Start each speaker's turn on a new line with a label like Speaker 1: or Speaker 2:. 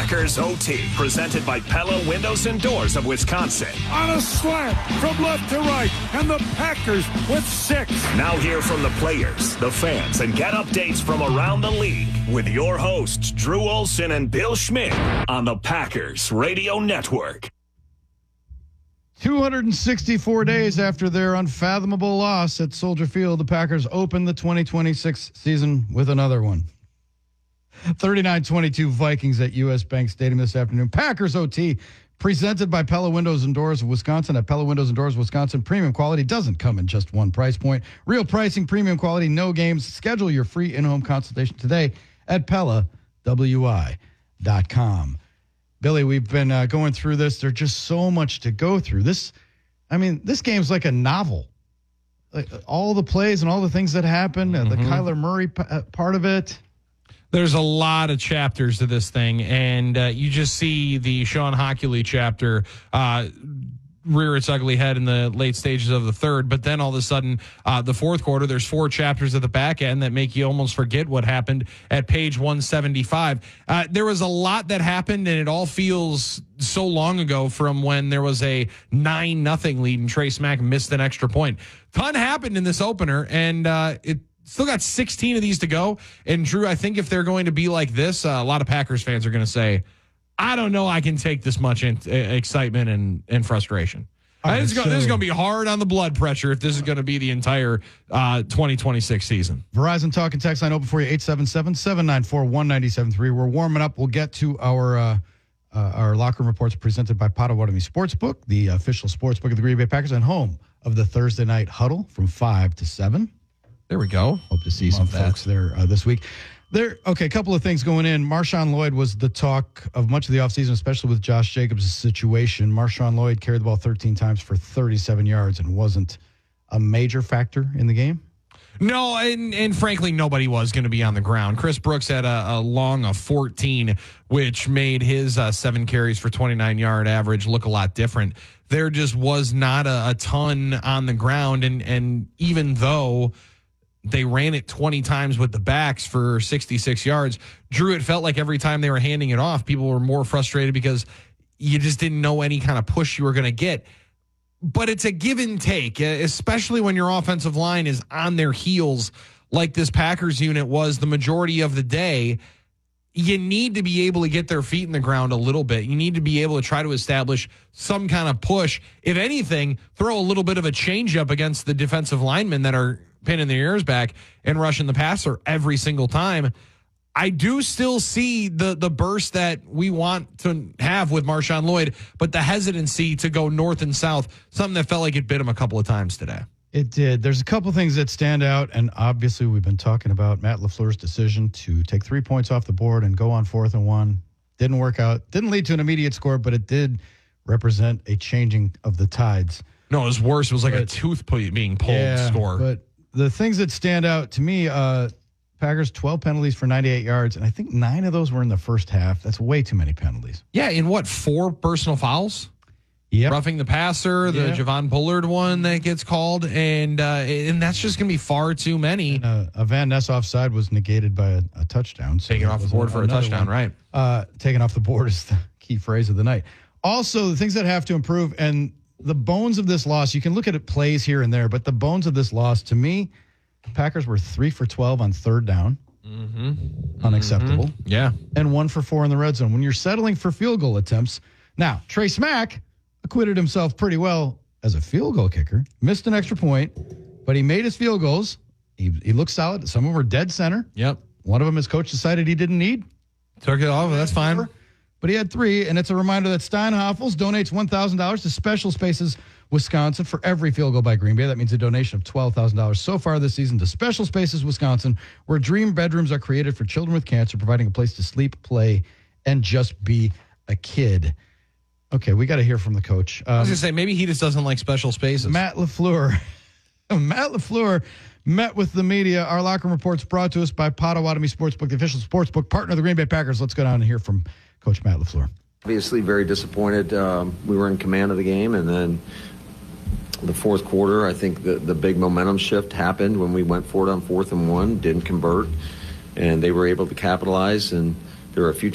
Speaker 1: Packers OT, presented by Pella Windows and Doors of Wisconsin.
Speaker 2: On a slant from left to right, and the Packers with 6.
Speaker 1: Now hear from the players, the fans, and get updates from around the league with your hosts, Drew Olson and Bill Schmidt, on the Packers Radio Network.
Speaker 3: 264 days after their unfathomable loss at Soldier Field, the Packers open the 2026 season with another one. 39-22 Vikings at U.S. Bank Stadium this afternoon. Packers OT, presented by Pella Windows and Doors of Wisconsin. At Pella Windows and Doors of Wisconsin, premium quality doesn't come in just one price point. Real pricing, premium quality, no games. Schedule your free in-home consultation today at PellaWI.com. Billy, we've been going through this. There's just so much to go through. This game's like a novel. Like, all the plays and all the things that happen, the Kyler Murray part of it.
Speaker 4: There's a lot of chapters to this thing, and you just see the Sean Hockley chapter rear its ugly head in the late stages of the third, but then all of a sudden, the fourth quarter, there's 4 chapters at the back end that make you almost forget what happened at page 175. There was a lot that happened, and it all feels so long ago from when there was a 9-0 lead and Trey Smack missed an extra point. Ton happened in this opener, and it still got 16 of these to go. And Drew, I think if they're going to be like this, a lot of Packers fans are going to say, I don't know I can take this much excitement and frustration. Right, this is going to be hard on the blood pressure if this is going to be the entire 2026 season.
Speaker 3: Verizon Talk and Text line open for you, 877-794-1973. We're warming up. We'll get to our locker room reports presented by Potawatomi Sportsbook, the official sportsbook of the Green Bay Packers, and home of the Thursday night huddle from 5 to 7.
Speaker 4: There we go.
Speaker 3: Hope to see some folks there this week. A couple of things going in. Marshawn Lloyd was the talk of much of the offseason, especially with Josh Jacobs' situation. Marshawn Lloyd carried the ball 13 times for 37 yards and wasn't a major factor in the game.
Speaker 4: No, and frankly, nobody was going to be on the ground. Chris Brooks had a long of 14, which made his 7 carries for 29-yard average look a lot different. There just was not a ton on the ground, and even though they ran it 20 times with the backs for 66 yards. Drew, it felt like every time they were handing it off, people were more frustrated because you just didn't know any kind of push you were going to get. But it's a give and take, especially when your offensive line is on their heels like this Packers unit was the majority of the day. You need to be able to get their feet in the ground a little bit. You need to be able to try to establish some kind of push. If anything, throw a little bit of a changeup against the defensive linemen that are pinning their ears back and rushing the passer every single time. I do still see the burst that we want to have with Marshawn Lloyd, but the hesitancy to go north and south, something that felt like it bit him a couple of times today.
Speaker 3: It did. There's a couple things that stand out, and obviously we've been talking about Matt LaFleur's decision to take 3 points off the board and go on 4th and 1. Didn't work out. Didn't lead to an immediate score, but it did represent a changing of the tides.
Speaker 4: No, it was worse. It was like a tooth being pulled score.
Speaker 3: But the things that stand out to me, Packers 12 penalties for 98 yards, and I think 9 of those were in the first half. That's way too many penalties.
Speaker 4: Yeah, in 4 personal fouls?
Speaker 3: Yep.
Speaker 4: Roughing the passer, the Javon Bullard one that gets called, and that's just going to be far too many.
Speaker 3: And, a Van Ness offside was negated by a touchdown. So
Speaker 4: taken off the board for a touchdown, right?
Speaker 3: Taken off the board is the key phrase of the night. Also, the things that have to improve, and the bones of this loss, you can look at it plays here and there, but the bones of this loss, to me, the Packers were 3 for 12 on 3rd down. Unacceptable.
Speaker 4: Yeah.
Speaker 3: And 1 for 4 in the red zone. When you're settling for field goal attempts, now, Trey Smack acquitted himself pretty well as a field goal kicker, missed an extra point, but he made his field goals. He looked solid. Some of them were dead center.
Speaker 4: Yep.
Speaker 3: One of them his coach decided he didn't need.
Speaker 4: Took it off. That's fine.
Speaker 3: But he had 3, and it's a reminder that Steinhoffels donates $1,000 to Special Spaces Wisconsin for every field goal by Green Bay. That means a donation of $12,000 so far this season to Special Spaces Wisconsin, where dream bedrooms are created for children with cancer, providing a place to sleep, play, and just be a kid. Okay, we got to hear from the coach.
Speaker 4: I was going to say, maybe he just doesn't like special spaces.
Speaker 3: Matt LaFleur. Matt LaFleur met with the media. Our locker room reports brought to us by Potawatomi Sportsbook, the official sportsbook partner of the Green Bay Packers. Let's go down and hear from Coach Matt LaFleur.
Speaker 5: Obviously very disappointed. We were in command of the game, and then the fourth quarter, I think the big momentum shift happened when we went for it on 4th and 1, didn't convert, and they were able to capitalize. And there were a few